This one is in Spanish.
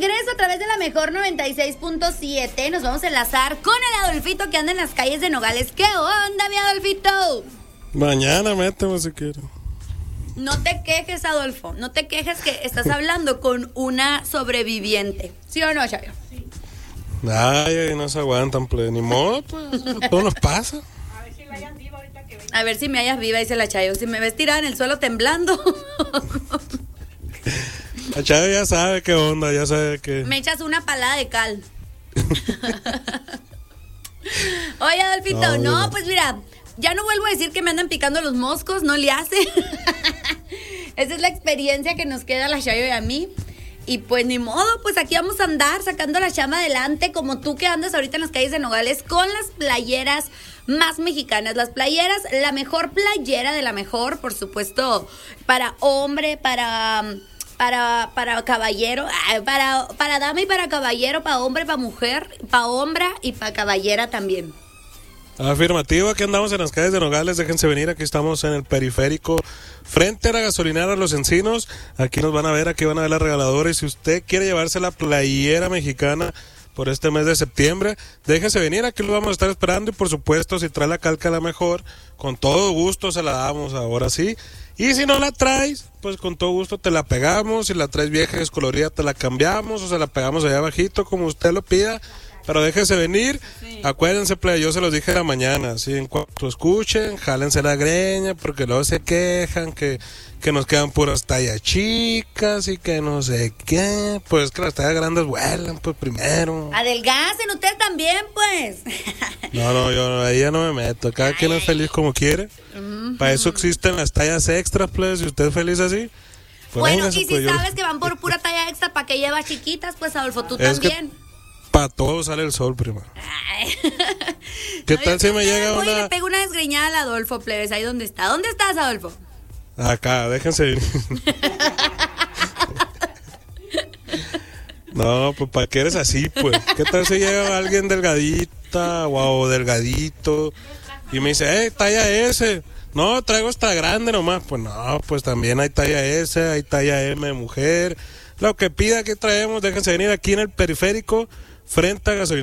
regreso a través de la mejor 96.7. Nos vamos a enlazar con el Adolfito que anda en las calles de Nogales. ¿Qué onda, mi Adolfito? Mañana méteme si quiero. No te quejes, Adolfo. No te quejes que estás hablando con una sobreviviente. ¿Sí o no, Chayo? Sí. Ay, no se aguantan, pues. Ni modo, pues. Todo nos pasa. A ver si me hayas viva ahorita que venga. A ver si me hayas viva, dice la Chayo. Si me ves tirada en el suelo temblando. La Chayo ya sabe qué onda, ya sabe que... Me echas una palada de cal. Oye, Adolfito, no, pues mira, ya no vuelvo a decir que me andan picando los moscos, no le hace. Esa es la experiencia que nos queda a la Chayo y a mí. Y pues ni modo, pues aquí vamos a andar sacando la chama adelante, como tú que andas ahorita en las calles de Nogales con las playeras más mexicanas. Las playeras, la mejor playera de la mejor, por supuesto, para hombre, para caballero, para dama y para caballero, para hombre, para mujer, para hombra y para caballera también. Afirmativo, aquí andamos en las calles de Nogales, déjense venir, aquí estamos en el periférico, frente a la gasolinera Los Encinos, aquí nos van a ver, aquí van a ver la regaladora, y si usted quiere llevarse la playera mexicana por este mes de septiembre, déjese venir, aquí lo vamos a estar esperando, y por supuesto, si trae la calca la mejor, con todo gusto se la damos, ahora sí, y si no la traes, pues con todo gusto te la pegamos, si la traes vieja y descolorida te la cambiamos, o se la pegamos allá abajito, como usted lo pida. Pero déjense venir, sí. Acuérdense, play, yo se los dije en la mañana, ¿sí? En cuanto escuchen, jálense la greña, porque luego se quejan que nos quedan puras tallas chicas y que no sé qué, pues que las tallas grandes vuelan, pues primero. Adelgacen ustedes también, pues. No, yo ahí ya no me meto, cada quien es feliz como quiere, para eso existen las tallas extras, pues, si usted es feliz así. Pues bueno, véngase, y si pues, sabes que van por pura talla extra, ¿para qué llevas chiquitas? Pues, Adolfo, tú también. Para todo sale el sol, prima. ¿Qué tal si me llega una...? Le pego una desgreñada al Adolfo, plebes, ahí donde está. ¿Dónde estás, Adolfo? Acá, déjense ir. No, pues ¿para qué eres así, pues? ¿Qué tal si llega alguien delgadita o delgadito y me dice, talla S? No, traigo esta grande nomás. Pues no, pues también hay talla S, hay talla M de mujer. Lo que pida que traemos, déjense venir aquí en el periférico, frente a gasolina.